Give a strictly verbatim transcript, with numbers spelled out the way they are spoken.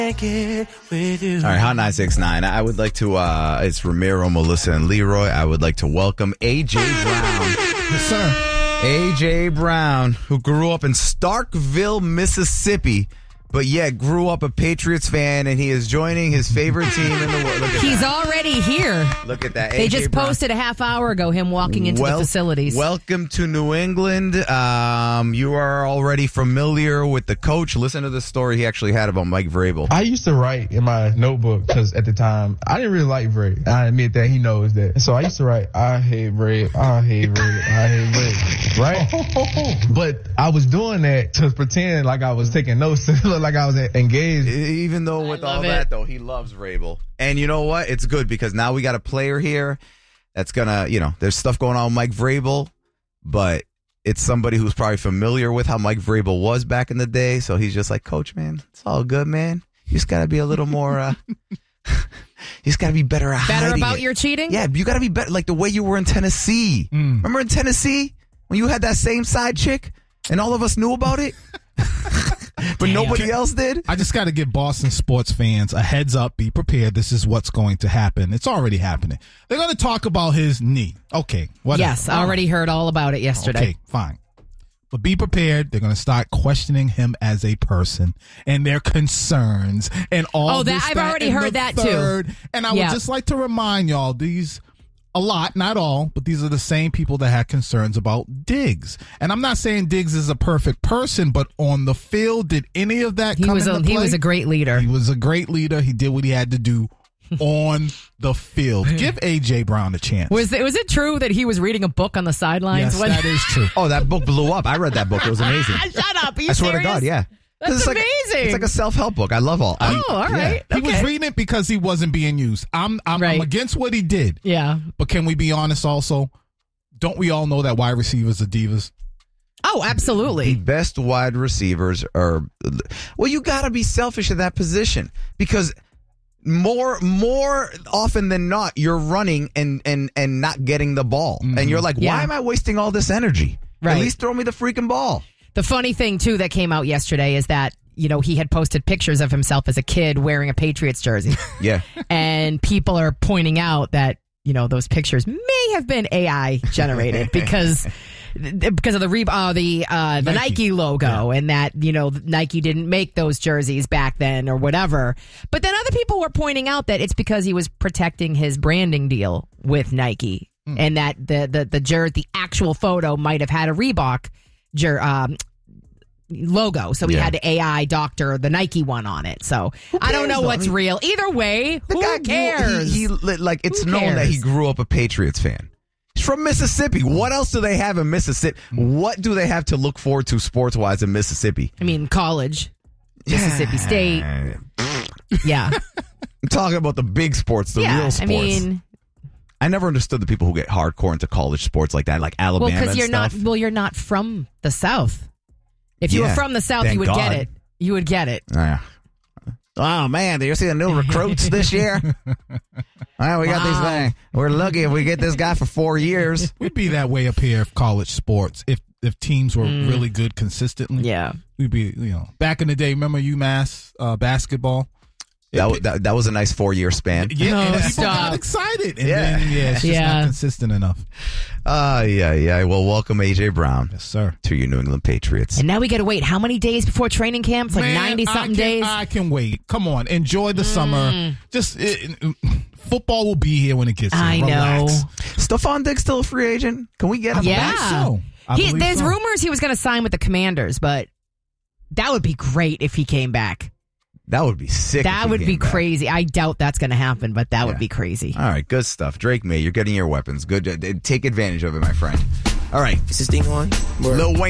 with you. All right, Hot nine six nine. I would like to, uh, it's Ramiro, Melissa, and Leroy. I would like to welcome A J Brown. Yes, sir. A J Brown, who grew up in Starkville, Mississippi, but yet grew up a Patriots fan, and he is joining his favorite team in the world. Look at He's that. already here. Look at that. They A J just Brown. posted a half hour ago him walking into Well, the facilities. Welcome to New England. Um, you are already familiar with the coach. Listen to the story he actually had about Mike Vrabel. I used to write in my notebook because at the time I didn't really like Vrabel. I admit that, he knows that. So I used to write, I hate Vrabel, I hate Vrabel, I hate Vrabel, right? But I was doing that to pretend like I was taking notes to look like I was engaged. Even though with all it. that, though, he loves Vrabel. And you know what? It's good because now we got a player here that's going to, you know, there's stuff going on with Mike Vrabel, but it's somebody who's probably familiar with how Mike Vrabel was back in the day. So he's just like, Coach, man, it's all good, man. You just got to be a little more, uh, you just got to be better at Better hiding about it. your cheating? Yeah, you got to be better, like the way you were in Tennessee. Mm. Remember in Tennessee when you had that same side chick and all of us knew about it? But Damn. nobody else did? I just got to give Boston sports fans a heads up. Be prepared. This is what's going to happen. It's already happening. They're going to talk about his knee. Okay. Whatever. Yes, I already heard all about it yesterday. Okay, fine. But be prepared. They're going to start questioning him as a person and their concerns and all Oh, that- this, I've that, already and heard the that, too. third. And I Yeah. would just like to remind y'all, these, a lot, not all, but these are the same people that had concerns about Diggs. And I'm not saying Diggs is a perfect person, but on the field, did any of that He come was into a play? he was a great leader. He was a great leader. He did what he had to do on the field. Give A J Brown a chance. Was it, was it true that he was reading a book on the sidelines? Yes, when- that is true. Oh, that book blew up. I read that book. It was amazing. Shut up. Are you I swear serious? to God, yeah. 'Cause That's it's like a- amazing. it's like a self-help book. I love all. I, Oh, all right. He was Okay. reading it because he wasn't being used. I'm I'm, Right. I'm against what he did. Yeah. But can we be honest also? Don't we all know that wide receivers are divas? Oh, The absolutely. best wide receivers are. Well, you got to be selfish at that position because more more often than not, you're running and and and not getting the ball, Mm-hmm. and you're like, Yeah. why am I wasting all this energy? Right. At least throw me the freaking ball. The funny thing, too, that came out yesterday is that, you know, he had posted pictures of himself as a kid wearing a Patriots jersey. Yeah. And people are pointing out that, you know, those pictures may have been A I generated because because of the re- uh, the uh, the Nike, Nike. logo and that, you know, Nike didn't make those jerseys back then or whatever. But then other people were pointing out that it's because he was protecting his branding deal with Nike and that the the the jer- the actual photo might have had a Reebok jer- um, logo, so he Yeah. had to A I doctor the Nike one on it. So I don't cares, know though? what's I mean, real. Either way, The who guy grew- cares? He, he li- like it's Who known that he cares? grew up a Patriots fan. He's from Mississippi. What else do they have in Mississippi? What do they have to look forward to sports wise in Mississippi? I mean, college, Mississippi State. Yeah, I'm talking about the big sports, the yeah. real sports. I mean, I never understood the people who get hardcore into college sports like that, like Alabama well, because and you're stuff. not. Well, you're not from the South. If you Yeah, were from the South, thank you would God. get it. You would get it. Yeah. Oh man, do you see the new recruits this year? Well, we got these Wow. things. We're lucky if we get this guy for four years. We'd be that way up here if college sports, if if teams were really good consistently. Yeah. We'd be, you know, back in the day, remember UMass uh, basketball? That, wa- that that was a nice four year span. Yeah, No, and people stop. got excited. And Yeah. then, yeah, it's just Yeah. not consistent enough. Uh, yeah, yeah. Well, welcome A J Brown Yes, sir. to your New England Patriots. And now we got to wait how many days before training camp? It's like Man, ninety I something can- days. I can wait. Come on, enjoy the Mm. summer. Just it, it- football will be here when it gets here. I Relax. know. Stephon Diggs still a free agent? Can we get him? Yeah. I believe so. I He, believe there's so. rumors he was going to sign with the Commanders, but that would be great if he came back. That would be sick. That if he would be came back. crazy. I doubt that's going to happen, but that Yeah. would be crazy. All right, good stuff. Drake May, you're getting your weapons. Good. Take advantage of it, my friend. All right. Is this thing on? Word. Lil Wayne.